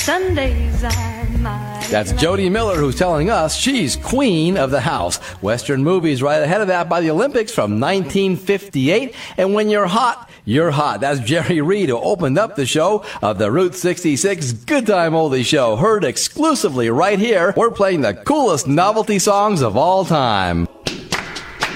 Sundays are my That's Jody Miller who's telling us she's queen of the house. Western movies right ahead of that by the Olympics from 1958. And when you're hot, you're hot. That's Jerry Reed who opened up the show of the Route 66 Good Time Oldie Show. Heard exclusively right here. We're playing the coolest novelty songs of all time.